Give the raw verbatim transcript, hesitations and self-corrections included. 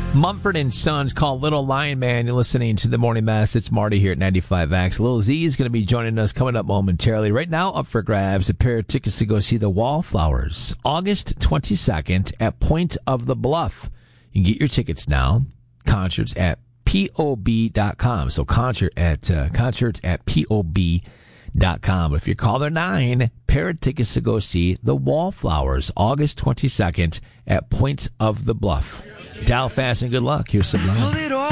Mumford and Sons called Little Lion Man. You're listening to the Morning Mass. It's Marty here at ninety-five X. Lil Z is going to be joining us coming up momentarily. Right now, up for grabs, a pair of tickets to go see the Wallflowers, August twenty-second at Point of the Bluff. You can get your tickets now. Concerts at P O B dot com. So concert at uh, concerts at P O B dot com. If you call their nine, pair of tickets to go see the Wallflowers, August twenty-second at Point of the Bluff. Dial fast and good luck. Here's some love.